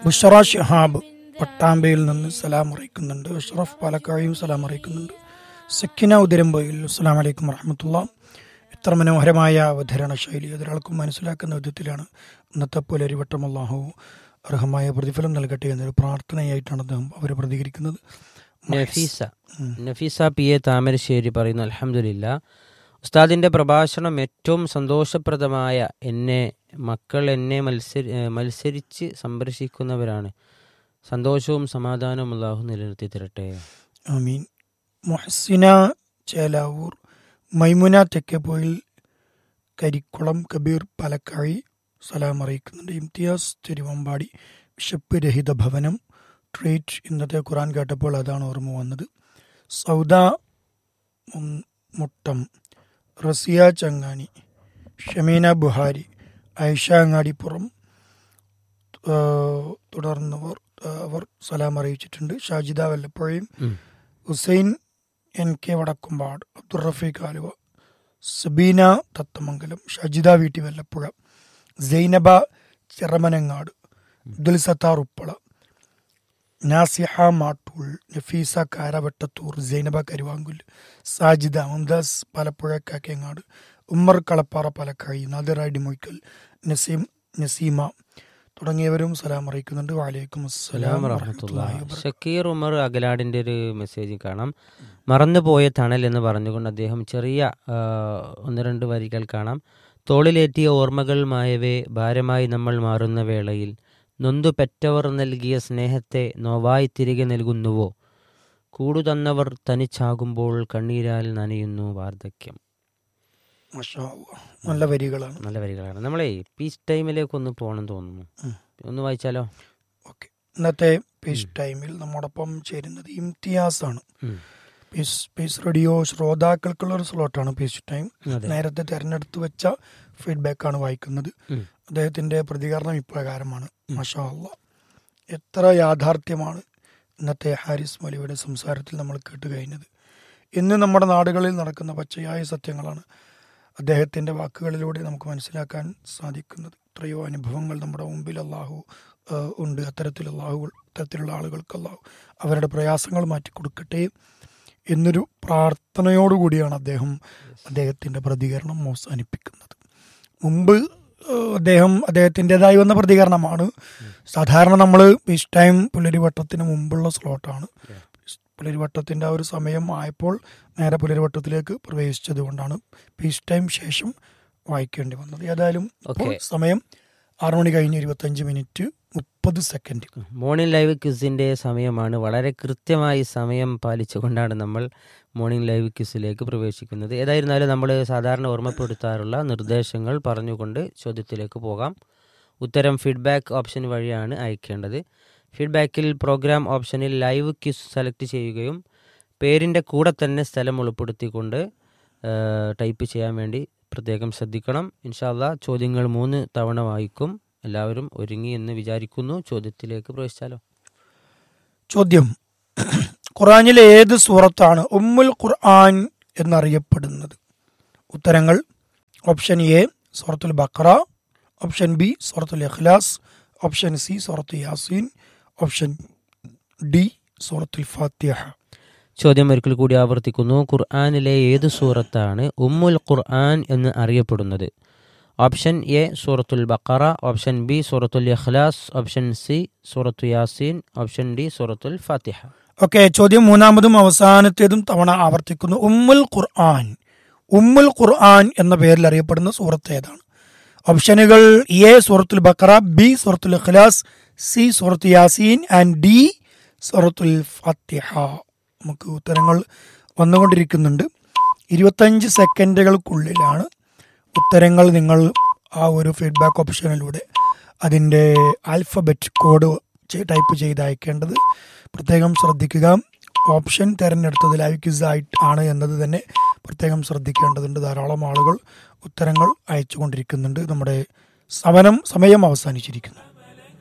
ബുഷറ ഷിഹാബ് പട്ടാമ്പയിൽ നിന്ന് സലാം അറിയിക്കുന്നുണ്ട്. അഷ്റഫ് പാലക്കാഴിയും സലാം അറിയിക്കുന്നുണ്ട്. സക്കിന ഉദിരമ്പയിൽ അസ്സലാമു അലൈക്കും വറഹ്മത്തുള്ളാഹി. ഇത്ര മനോഹരമായ അവതരണ ശൈലി ഒരാൾക്കും മനസ്സിലാക്കുന്ന വിധത്തിലാണ് ഇന്നത്തെ പുലരിവട്ടം. അല്ലാഹു അർഹമായ പ്രതിഫലം നൽകട്ടെ എന്നൊരു പ്രാർത്ഥനയായിട്ടാണ് അദ്ദേഹം അവർ പ്രതികരിക്കുന്നത്. നഫീസ പി എ താമരശ്ശേരി പറയുന്നു, അൽഹംദുലില്ലാ, ഉസ്താദിൻ്റെ പ്രഭാഷണം ഏറ്റവും സന്തോഷപ്രദമായ. മക്കൾ എന്നെ മത്സരിച്ച് സംരക്ഷിക്കുന്നവരാണ്. സന്തോഷവും സമാധാനവും അല്ലാഹു നിലനിർത്തി തരട്ടെ. ആമീൻ. മുഹസിന ചേലാവൂർ, മൈമുന തെക്കേപ്പോയിൽ, കരിക്കുളം കബീർ പാലക്കാഴി സലാം അറിയിക്കുന്നുണ്ട്. ഇംതിയാസ് തിരുവമ്പാടി, ബിഷപ്പ് രഹിത ഭവനം ട്രീറ്റ്. ഇന്നത്തെ ഖുറാൻ കേട്ടപ്പോൾ അതാണ് ഓർമ്മ വന്നത്. സൗദ മുട്ടം, റസിയ ചങ്ങാനി, ഷമീന ബുഹാരി, ഐഷ അങ്ങാടിപ്പുറം തുടർന്നവർ അവർ സലാം അറിയിച്ചിട്ടുണ്ട്. ഷാജിദ വല്ലപ്പുഴയും, ഹുസൈൻ എൻ കെ വടക്കുംപാട്, അബ്ദുൾ റഫീഖ് ആലുവ, സബീന തത്തമംഗലം, ഷാജിദ വീട്ടി വല്ലപ്പുഴ, സൈനബ ചിറമനങ്ങാട്, അബ്ദുൽ സത്താർ ഉപ്പള, നാസിഹ മാട്ടൂൾ, നഫീസ കാരവട്ടത്തൂർ, സൈനബ കരുവാങ്കുൽ, സാജിദ മുംതാസ് പാലപ്പുഴ കാക്കേങ്ങാട്, ഉമ്മർ കളപ്പാറ പാലക്കാഴി, നാദിർ അടിമൊയ്ക്കൽ, നസീമ തുടങ്ങിയവരും സലാം അറിയിക്കുന്നുണ്ട്. വഅലൈക്കും അസ്സലാം വറഹ്മത്തുള്ളാഹി വബറകാതുഹു. ഷക്കീർ ഉമർ അഗലാടിൻ്റെ ഒരു മെസ്സേജ് കാണാം. മറന്നുപോയ തണൽ എന്ന് പറഞ്ഞുകൊണ്ട് അദ്ദേഹം ചെറിയ 1-2 വരികൾ കാണാം. തോളിലേറ്റിയ ഓർമ്മകൾ മായവേ, ഭാരമായി നമ്മൾ മാറുന്ന വേളയിൽ നൊന്തു പെറ്റവർ നൽകിയ സ്നേഹത്തെ നോവായി തിരികെ നൽകുന്നുവോ? കൂടുതന്നവർ തനിച്ചാകുമ്പോൾ കണ്ണീരാൽ നനയുന്നു വാർദ്ധക്യം. മാഷാ അല്ലാഹ്. നല്ല വരികളാണ്. നമ്മളെ പീസ് ടൈമിലേക്ക് ഒന്ന് പോകണം തോന്നുന്നു. ഒന്ന് വായിച്ചാലോ? ഓക്കെ. ഇന്നത്തെ പീസ് ടൈമിൽ നമ്മോടൊപ്പം ചേരുന്നത് ഇംതിയാസ് ആണ്. Piece radio ശ്രോതാക്കൾക്കുള്ളൊരു സ്ലോട്ടാണ് piece time. നേരത്തെ തെരഞ്ഞെടുത്ത് വെച്ച ഫീഡ്ബാക്കാണ് വായിക്കുന്നത്. അദ്ദേഹത്തിന്റെ പ്രതികരണം ഇപ്രകാരമാണ്. മാഷാ അല്ലാഹ്, എത്ര യാഥാർത്ഥ്യമാണ് ഇന്നത്തെ ഹാരിസ് മൗലവിയുടെ സംസാരത്തിൽ നമ്മൾ കേട്ട് കഴിഞ്ഞത്. ഇന്ന് നമ്മുടെ നാടുകളിൽ നടക്കുന്ന പച്ചയായ സത്യങ്ങളാണ് അദ്ദേഹത്തിന്റെ വാക്കുകളിലൂടെ നമുക്ക് മനസ്സിലാക്കാൻ സാധിക്കുന്നത്. എത്രയോ അനുഭവങ്ങൾ നമ്മുടെ മുമ്പിൽ അല്ലാഹു ഉണ്ട്. അത്തരത്തിലുള്ള ആളുകൾക്ക് അല്ലാഹു അവരുടെ പ്രയാസങ്ങൾ മാറ്റിക്കൊടുക്കട്ടെ എന്നൊരു പ്രാർത്ഥനയോടുകൂടിയാണ് അദ്ദേഹത്തിന്റെ പ്രതികരണം അവസാനിപ്പിക്കുന്നത്. മുമ്പ് അദ്ദേഹത്തിൻ്റെതായി വന്ന പ്രതികരണമാണ്. സാധാരണ നമ്മൾ പീസ് ടൈം പുലരിവട്ടത്തിന് മുമ്പുള്ള സ്ലോട്ടാണ്. പുലരിവട്ടത്തിൻ്റെ ആ ഒരു സമയം ആയപ്പോൾ നേരെ പുലരിവട്ടത്തിലേക്ക് പ്രവേശിച്ചത് കൊണ്ടാണ് പീസ് ടൈം ശേഷം വായിക്കേണ്ടി വന്നത്. ഏതായാലും സമയം 6 മണി കഴിഞ്ഞ് 25:30. മോർണിംഗ് ലൈവ് ക്വിസിൻ്റെ സമയമാണ്. വളരെ കൃത്യമായി സമയം പാലിച്ചുകൊണ്ടാണ് നമ്മൾ മോർണിംഗ് ലൈവ് ക്വിസിലേക്ക് പ്രവേശിക്കുന്നത്. ഏതായിരുന്നാലും നമ്മൾ സാധാരണ ഓർമ്മപ്പെടുത്താറുള്ള നിർദ്ദേശങ്ങൾ പറഞ്ഞുകൊണ്ട് ചോദ്യത്തിലേക്ക് പോകാം. ഉത്തരം ഫീഡ്ബാക്ക് ഓപ്ഷൻ വഴിയാണ് അയക്കേണ്ടത്. ഫീഡ്ബാക്കിൽ പ്രോഗ്രാം ഓപ്ഷനിൽ ലൈവ് ക്വിസ് സെലക്ട് ചെയ്യുകയും പേരിൻ്റെ കൂടെ തന്നെ സ്ഥലം ഉൾപ്പെടുത്തിക്കൊണ്ട് ടൈപ്പ് ചെയ്യാൻ വേണ്ടി പ്രത്യേകം ശ്രദ്ധിക്കണം. ഇൻഷാ അല്ലാഹ് ചോദ്യങ്ങൾ 3 തവണ വായിക്കും. എല്ലാവരും ഒരുങ്ങി എന്ന് വിചാരിക്കുന്നു. ചോദ്യത്തിലേക്ക് പ്രവേശിച്ചാലോ? ചോദ്യം: ഖുർആനിലെ ഏത് സൂറത്താണ് ഉമ്മുൽ ഖുർആൻ എന്നറിയപ്പെടുന്നത്? ഉത്തരങ്ങൾ: ഓപ്ഷൻ എ സൂറത്തുൽ ബഖറ, ഓപ്ഷൻ ബി സൂറത്തുൽ ഇഖ്ലാസ്, ഓപ്ഷൻ സി സൂറത്തുൽ യാസീൻ, ഓപ്ഷൻ ഡി സൂറത്തുൽ ഫാത്തിഹ. ചോദ്യം ഒരിക്കൽ കൂടി ആവർത്തിക്കുന്നു. ഖുർആനിലെ ഏത് സൂറത്താണ് ഉമ്മുൽ ഖുർആൻ എന്ന് അറിയപ്പെടുന്നത്? ഓപ്ഷൻ എ സൂറത്തുൽ ബഖറ, ഓപ്ഷൻ ബി സൂറത്തുൽ ഇഖ്ലാസ്, ഓപ്ഷൻ സി സൂറത്തുൽ യാസീൻ, ഓപ്ഷൻ ഡി സൂറത്തുൽ ഫാത്തിഹ. ഓക്കെ. ചോദ്യം മൂന്നാമതും അവസാനത്തേതും തവണ ആവർത്തിക്കുന്നു. ഉമ്മുൽ ഖുർആൻ എന്ന പേരിൽ അറിയപ്പെടുന്ന സൂറത്ത് ഏതാണ്? ഓപ്ഷനുകൾ: എ സൂറത്തുൽ ബഖറ, ബി സൂറത്തുൽ ഇഖ്ലാസ്, സി സൂറത്തുൽ യാസീൻ ആൻഡ് ഡി സൂറത്തുൽ ഫാത്തിഹ. നമുക്ക് ഉത്തരങ്ങൾ വന്നുകൊണ്ടിരിക്കുന്നുണ്ട്. 25 സെക്കൻഡുകൾക്കുള്ളിലാണ് ഉത്തരങ്ങൾ നിങ്ങൾ ആ ഒരു ഫീഡ്ബാക്ക് ഓപ്ഷനിലൂടെ അതിൻ്റെ ആൽഫബറ്റ് കോഡ് ടൈപ്പ് ചെയ്ത് അയക്കേണ്ടത്. പ്രത്യേകം ശ്രദ്ധിക്കുക. ഓപ്ഷൻ തിരഞ്ഞെടുത്തത് ലൈവ് ക്വിസ് ആണ് എന്നത് തന്നെ പ്രത്യേകം ശ്രദ്ധിക്കേണ്ടതുണ്ട്. ധാരാളം ആളുകൾ ഉത്തരങ്ങൾ അയച്ചുകൊണ്ടിരിക്കുന്നുണ്ട്. നമ്മുടെ സമയം അവസാനിച്ചിരിക്കുന്നു.